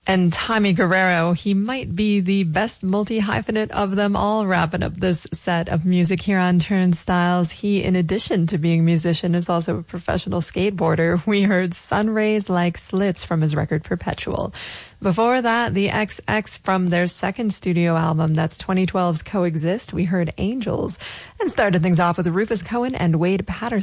And Tommy Guerrero, he might be the best multi-hyphenate of them all, wrapping up this set of music here on Turnstiles. He, in addition to being a musician, is also a professional skateboarder. We heard Sun Rays Like Slits from his record Perpetual. Before that, the XX from their second studio album, that's 2012's Coexist, we heard Angels. And started things off with Rufus Cohen and Wade Patterson.